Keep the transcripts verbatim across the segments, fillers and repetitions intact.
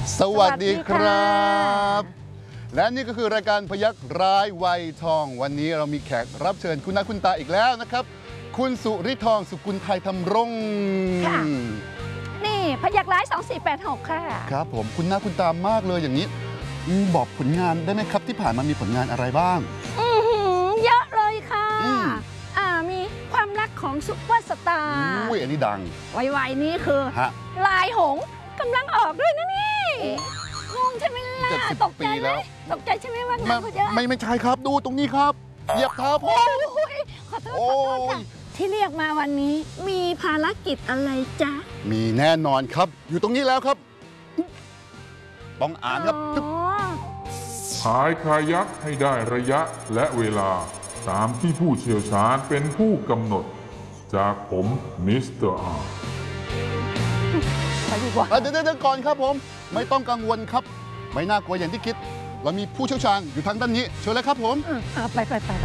สวัสดีครับและนี่ก็คือรายการพยัคฆ์ร้ายวัยทองวันนี้เรามีแขกรับเชิญคุณหน้าคุณตาอีกแล้วนะครับคุณสุริทองสุกุลไทยธำรงค่ะนี่พยัคฆ์ร้ายสองสี่แปดหกค่ะครับผมคุณหน้าคุณตามากเลยอย่างนี้บอกผลงานได้ไหมครับที่ผ่านมามีผลงานอะไรบ้างอือหือเยอะเลยค่ะอ่ามีความรักของซุปเปอร์สตาร์อุ้ยอันนี้ดังไวๆนี้คือลายหงกำลังออกด้วยนะนี่งงใช่ไหมล่ะตกใจไหมตกใจใช่ไหมว่างานเขาเยอะไม่ไม่ใช่ครับดูตรงนี้ครับเหยียบเท้าผมขอโทษขอโทษค่ะที่เรียกมาวันนี้มีภารกิจอะไรจ๊ะมีแน่นอนครับอยู่ตรงนี้แล้วครับต้องอ่านครับพายคายักให้ได้ระยะและเวลาตามที่ผู้เชี่ยวชาญเป็นผู้กำหนดจากผมมิสเตอร์อาร์ไปดีกว่าเดี๋ยวเดี๋ยวก่อนครับผมไม่ต้องกังวลครับไม่น่ากลัวอย่างที่คิดเรามีผู้เชี่ยวชาญอยู่ทางด้านนี้เชิญเลยครับผมไปไปไป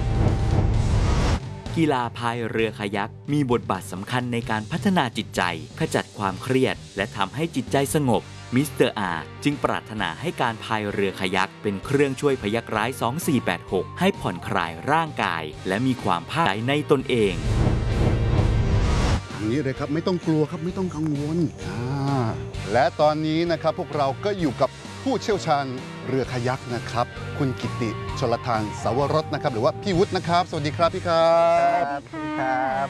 กีฬาพายเรือคายักมีบทบาทสำคัญในการพัฒนาจิตใจขจัดความเครียดและทำให้จิตใจสงบมิสเตอร์อาร์จึงปรารถนาให้การพายเรือคายักเป็นเครื่องช่วยพยัคฆ์ร้ายสองสี่แปดหกให้ผ่อนคลายร่างกายและมีความภาคใจในตนเองอย่างนี้เลยครับไม่ต้องกลัวครับไม่ต้องกังวลและตอนนี้นะครับพวกเราก็อยู่กับผู้เชี่ยวชาญเรือคายักนะครับคุณกิติชลทานสาวรสนะครับหรือว่าพี่วุฒินะครับสวัสดีครับพี่ครับสวัสดีครับ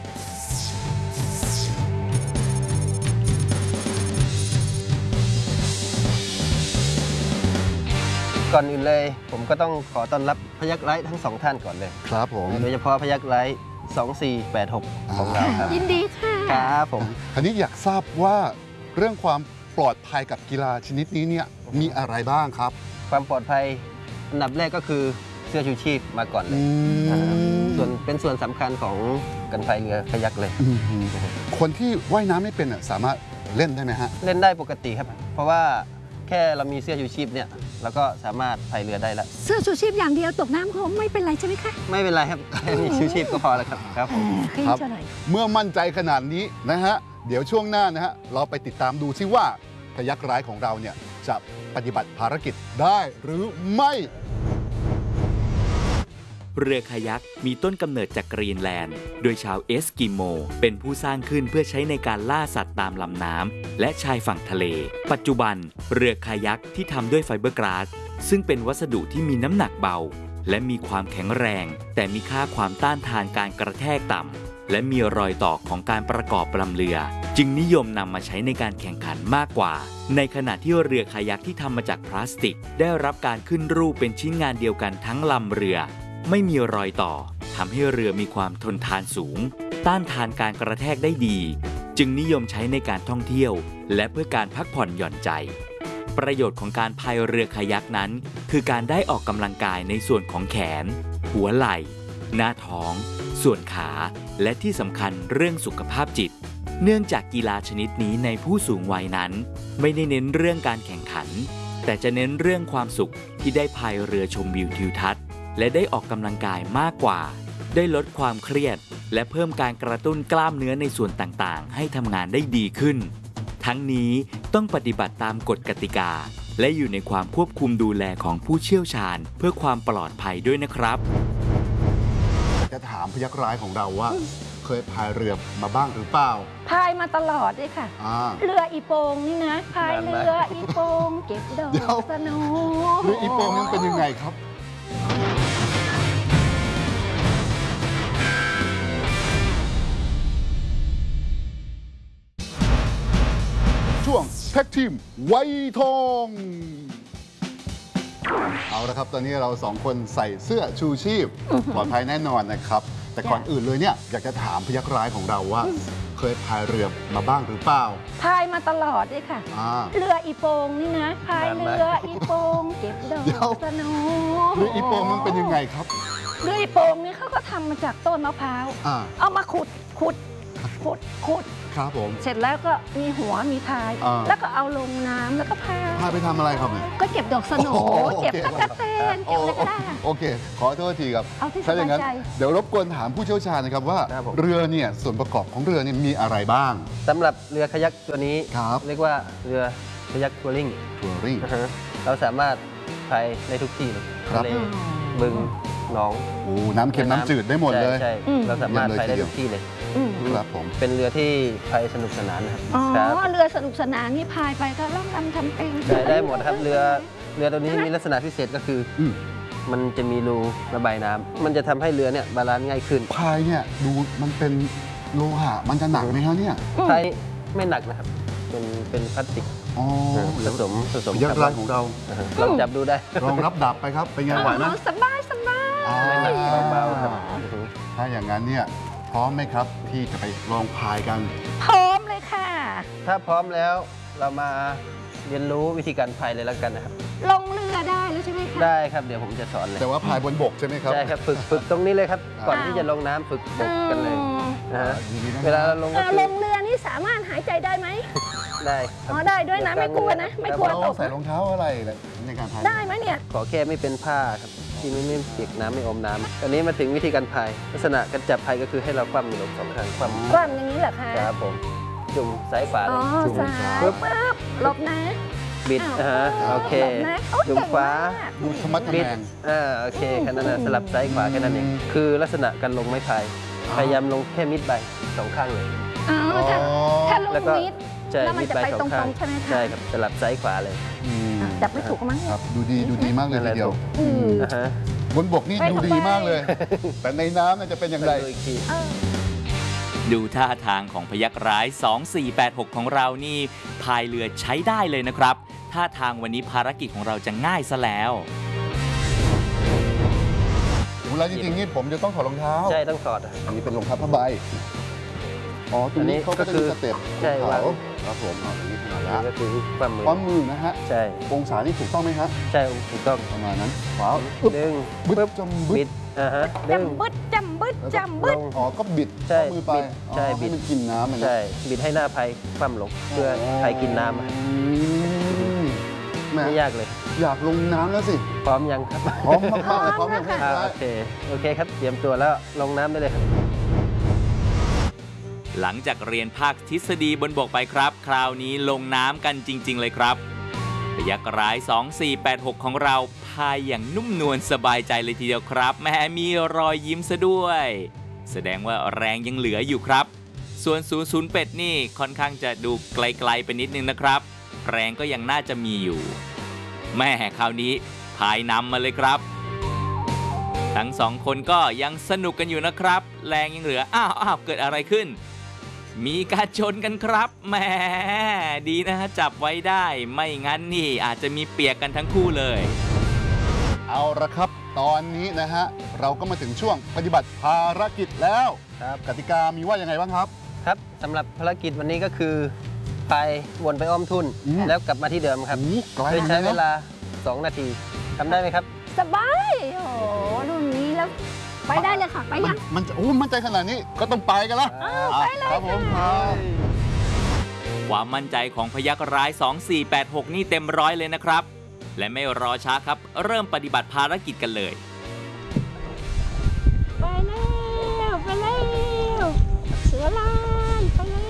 ก่อนอื่นเลยผมก็ต้องขอต้อนรับพยัคฆ์ร้ายทั้งสองท่านก่อนเลยครับผมโดยเฉพาะพยัคฆ์ร้ายสองสี่แปดหกของเราครับยินดีค่ะครับผมอันนี้อยากทราบว่าเรื่องความปลอดภัยกับกีฬาชนิดนี้เนี่ยมีอะไรบ้างครับความปลอดภัยอันดับแรกก็คือเสื้อชูชีพมาก่อนเลยส่วนเป็นส่วนสำคัญของการพายเรือคายักเลยคนที่ว่ายน้ำไม่เป็นสามารถเล่นได้ไหมฮะเล่นได้ปกติครับเพราะว่าแค่เรามีเสื้อชูชีพเนี่ยเราก็สามารถพายเรือได้แล้วเสื้อชูชีพอย่างเดียวตกน้ำคงไม่เป็นไรใช่ไหมคะไม่เป็นไรครับแค่มีชูชีพก็พอแล้วครับครับผมครับเมื่อมั่นใจขนาดนี้นะฮะเดี๋ยวช่วงหน้านะฮะเราไปติดตามดูซิว่าพยัคฆ์ร้ายของเราเนี่ยจะปฏิบัติภารกิจได้หรือไม่เรือคายักมีต้นกำเนิดจากกรีนแลนด์โดยชาวเอสกิโมเป็นผู้สร้างขึ้นเพื่อใช้ในการล่าสัตว์ตามลำน้ำและชายฝั่งทะเลปัจจุบันเรือคายักที่ทำด้วยไฟเบอร์กลาสซึ่งเป็นวัสดุที่มีน้ำหนักเบาและมีความแข็งแรงแต่มีค่าความต้านทานการกระแทกต่ำและมีรอยต่อของการประกอบลำเรือจึงนิยมนำมาใช้ในการแข่งขันมากกว่าในขณะที่เรือคายักที่ทำมาจากพลาสติกได้รับการขึ้นรูปเป็นชิ้นงานเดียวกันทั้งลำเรือไม่มีรอยต่อทำให้เรือมีความทนทานสูงต้านทานการกระแทกได้ดีจึงนิยมใช้ในการท่องเที่ยวและเพื่อการพักผ่อนหย่อนใจประโยชน์ของการพายเรือคายักนั้นคือการได้ออกกำลังกายในส่วนของแขนหัวไหล่หน้าท้องส่วนขาและที่สำคัญเรื่องสุขภาพจิตเนื่องจากกีฬาชนิดนี้ในผู้สูงวัยนั้นไม่ได้เน้นเรื่องการแข่งขันแต่จะเน้นเรื่องความสุขที่ได้พายเรือชมวิวทิวทัศน์และได้ออกกำลังกายมากกว่าได้ลดความเครียดและเพิ่มการกระตุ้นกล้ามเนื้อในส่วนต่างๆให้ทำงานได้ดีขึ้นทั้งนี้ต้องปฏิบัติตามกฎกติกาและอยู่ในความควบคุมดูแลของผู้เชี่ยวชาญเพื่อความปลอดภัยด้วยนะครับจะถามพยัคฆ์ร้ายของเราว่าเคยพายเรือมาบ้างหรือเปล่าพายมาตลอดเลยค่ะเรืออีโปงนี่นะพายเรืออีโปงเก็บดอกสโนเรืออีโปงนั้นเป็นยังไงครับช่วงแท็กทีมไวทองเอาละครับตอนนี้เราสองคนใส่เสื้อชูชีพปลอดภัยแน่นอนนะครับแต่ก่อนอื่นเลยเนี่ยอยากจะถามพยัคฆ์ร้ายของเราว่าเคยพายเรือมาบ้างหรือเปล่าพายมาตลอดเลยค่ะเรืออีโปงนี่นะพายเรืออีโปงเก็บดอกสโนเรืออีโปงนั้นเป็นยังไงครับเรืออีโปงนี่เขาก็ทำมาจากต้นมะพร้าวเอามาขุดขุดขุดขุดครับผมเสร็จแล้วก็มีหัวมีท้ายแล้วก็เอาลงน้ำแล้วก็พาพาไปทำอะไรครับเนี่ยก็เก็บดอกสโหน่เก็บตะกั่วแตนเก็บอะไรก็ได้โอเคขอโทษทีครับถ้าอย่างนั้นเดี๋ยวรบกวนถามผู้เชี่ยวชาญนะครับว่าเรือเนี่ยส่วนประกอบของเรือเนี่ยมีอะไรบ้างสำหรับเรือคายักตัวนี้เรียกว่าเรือพยัคฆ์ทัวริงทัวริงนะฮะเราสามารถพายได้ทุกที่เลยครับทะเลบึงหนองโอ้น้ำเค็มน้ำจืดได้หมดเลยใช่อืมใช่เราสามารถเยี่ยมเลยพายได้ทีเดียวทุกที่เลยอืมครับผมเป็นเรือที่พายสนุกสนานนะครับอ๋อครับเรือสนุกสนานนี่พายไปก็ล่องลำทำเพลงได้ได้หมดครับเรือเรือตัวนี้มีลักษณะพิเศษก็คือออืมมันจะมีรูระบายน้ำมันจะทำให้เรือเนี่ยบาลานซ์ง่ายขึ้นพายเนี่ยดูมันเป็นโลหะมันจะหนักไหมครับเนี่ยอืมพายไม่หนักนะครับเป็นเป็นพลาสติกอ๋อผสมผสมยักษ์ร้ายของเราอ่าฮะลองจับดูได้ลองรับดับไปครับ เป็นไงไหวไหมอ๋อสบายสบายอ่าไม่หนักเบาๆครับถ้าอย่างนั้นเนี่ยพร้อมไหมครับที่จะไปลองพายกันพร้อมเลยค่ะถ้าพร้อมแล้วเรามาเรียนรู้วิธีการพายเลยแล้วกันนะครับลงเรือได้แล้วใช่ไหมคะได้ครับเดี๋ยวผมจะสอนเลยแต่ว่าพายบนบกใช่ไหมครับใช่ครับฝึกฝึกตรงนี้เลยครับอ่าก่อนที่จะลงน้ำฝึกบกกันเลยอืมนะฮะดีๆนะเวลาเราลงเอก็อคือลงเรือนี่สามารถหายใจได้ไหมได้ครับอ๋อได้ด้วยนะไม่กลัวนะไม่กลัวเราใส่รองเท้าอะไรในการพายได้ไหมเนี่ยขอแค่ไม่เป็นผ้าครับที่ไม่ไม่เปียกน้ำไม่อมน้ำตอนนี้มาถึงวิธีการพายลักษณะการจับพายก็คือให้เราคว่ำมือลงสองข้างคว่ำความอย่างนี้เหรอคะครับผมจุ่มซ้ายขวาเลอ๋ยอจุ่มสายปึ๊บปั๊บหลบนะบิดอ้าวนะฮะโอเคหลบนะโอ้จุ่มเก่งขวามากดูธรรมะทบิดแมงอ่าโอเคแค่นั้นนะสลับซ้ายขวาแค่นั้นเองอืมคือลักษณะการลงไม้พายอ๋อพยายามลงแค่มิดใบสองข้างเลยอ๋อถ้าถ้าลงแล้วก็มิดใช่แล้วมันมิดจะใบไปสอตรง งข้างๆใช่ไหมคะใช่ครับสลับซ้ายขวาเลยอืมอ่ะจับไม่ถูกมั้งครับดูดีดูดีมากเลยทีเดียวอืมนะฮะบนบกนี่ไปดูทำไมดีมากเลย แต่ในน้ำน่าจะเป็นอย่างไปไรดูอีกทีเออดูท่าทางของพยักร้าย สอง สี่ แปด หก ของเรานี่พายเรือใช้ได้เลยนะครับท่าทางวันนี้ภารกิจของเราจะง่ายซะแล้วเวลาจริงๆนี่ผมจะต้องถอดรองเท้าใช่ต้องถอดนะครับอันนี้เป็นรองเท้าผ้าใบ อ๋อ ตรงนี้เขาก็จะมีสเต็ปใช่ของวางเขาครับผมอ๋อตรงนี้ถนัดนี่ละก็คือความมือความมือนะฮะใช่องศานี่ถูกต้องไหมฮะใช่ถูกต้องประมาณนั้นขวาอึ๊บดึงบึ๊ปึ๊บบ จำบึ๊บิบดอ่าฮะดึงจำบึดจำบึดแล้วก็จำบึดลงอ๋อ ก็บิดใช่ข้อมือไปบิดอ๋อใช่บิให้ดมันกินน้ำมันนะใช่บิดให้หน้าพายคว่ำลงเพื่อพายกินน้ำอะอืมแหม่ไม่ยากเลยอยากลงน้ำแล้วสิพร้อมยังครับพร้อมมากๆเลยพร้อมอย่างอ่าแรโอก เคโอเคครับเตรียมตัวแล้วลงน้ำได้เลยครับหลังจากเรียนภาคทฤษฎีบนบกไปครับ คราวนี้ลงน้ำกันจริง ๆ เลยครับพยักร้าย สอง สี่ แปด หก ของเราพายอย่างนุ่มนวลสบายใจเลยทีเดียวครับแม้มีรอยยิ้มซะด้วย แสดงว่าแรงยังเหลืออยู่ครับ ส่วน ศูนย์ ศูนย์ เป็ดนี่ค่อนข้างจะดูไกลๆไปนิดนึงนะครับ แรงก็ยังน่าจะมีอยู่ แม่คราวนี้พายนำมาเลยครับ ทั้งสองคนก็ยังสนุกกันอยู่นะครับ แรงยังเหลืออ้าวอ้าวเกิดอะไรขึ้น มีการชนกันครับแหมดีนะฮะจับไว้ได้ไม่งั้นนี่อาจจะมีเปียกกันทั้งคู่เลยเอาละครับ ตอนนี้นะฮะ เราก็มาถึงช่วงปฏิบัติภารกิจแล้วครับกติกามีว่ายังไงบ้างครับครับสำหรับภารกิจวันนี้ก็คือพายวนไปอ้อมทุ่นอืมแล้วกลับมาที่เดิมครับโอ้โหไกลโดยใช้เวนะลา สอง นาทีทำได้ไหมครับสบาย โอ้โหรุ่นนี้แล้ว ไปได้เลยค่ะ ไปยังมันจะโอ้มั่นใจขนาดนี้ก็ต้องไปกันละอ้าวไปเลยครับผมครับความมั่นใจของพยักร้าย สอง สี่ แปด หก นี่เต็มร้อยเลยนะครับ และไม่รอช้าครับ เริ่มปฏิบัติภารกิจกันเลยไปแล้วไปแล้วเสือลานไปแล้ว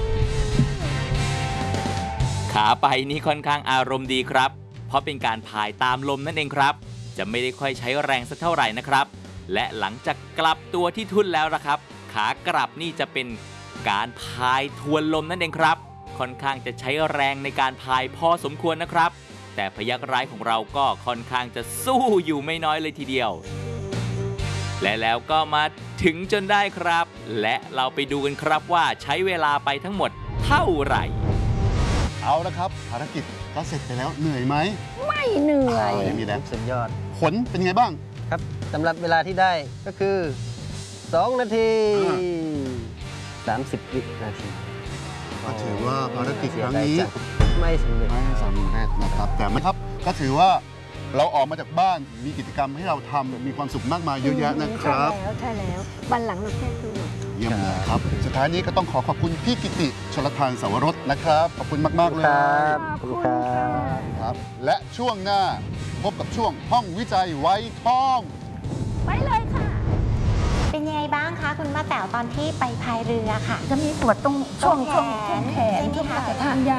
ขาไปนี่ค่อนข้างอารมณ์ดีครับ เพราะเป็นการพายตามลมนั่นเองครับ จะไม่ได้ค่อยใช้แรงสักเท่าไหร่นะครับ และหลังจากกลับตัวที่ทุ่นแล้วนะครับ ขากลับนี่จะเป็นการพายทวนลมนั่นเองครับ ค่อนข้างจะใช้แรงในการพายพอสมควรนะครับ แต่พยักร้ายของเราก็ค่อนข้างจะสู้อยู่ไม่น้อยเลยทีเดียว และแล้วก็มาถึงจนได้ครับ และเราไปดูกันครับว่าใช้เวลาไปทั้งหมดเท่าไหร่เอาละครับ ภารกิจก็เสร็จไปแล้วเหนื่อยไหมไม่เหนื่อยไม่มีแล้วสุดยอดผลเป็นไงบ้างครับสำหรับเวลาที่ได้ก็คือ สอง นาทีอ่าสามสิบ วินาทีก็ถือว่าภารกิจครั้งนี้เสียดายจังไม่สำเร็จไม่สำเร็จนะครับ แต่ไม่ครับก็ถือว่าเราออกมาจากบ้านมีกิจกรรมให้เราทำมีความสุขมากมายเยอะแยะนะครับใช่แล้วใช่แล้ววันหลังเราแค่ดูเยี่ยมเลยครับ สุดท้ายนี้ก็ต้องขอขอบคุณพี่กิติชลทานสาวรสนะครับ ขอบคุณมาก ๆ เลยครับขอบคุณครัค่ะบครับ และช่วงหน้าพบกับช่วงห้องวิจัยไวทองไปเลยค่ะเป็นยังไงบ้างคะคุณป้าแต๋วตอนที่ไปพายเรือค่ะจะมีปวดตรงช่วงช่วงช่วงแขนใช่ไหมช่วงคะขาแต่ทานยา